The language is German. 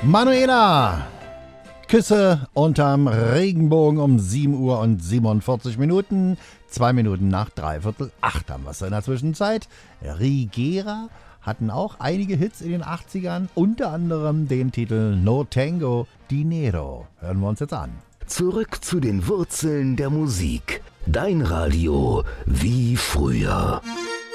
Manuela, Küsse unterm Regenbogen um 7 Uhr und 47 Minuten. 2 Minuten nach 7:45 haben wir es in der Zwischenzeit. Rigera hatten auch einige Hits in den 80ern, unter anderem den Titel No Tango Dinero. Hören wir uns jetzt an. Zurück zu den Wurzeln der Musik. Dein Radio wie früher.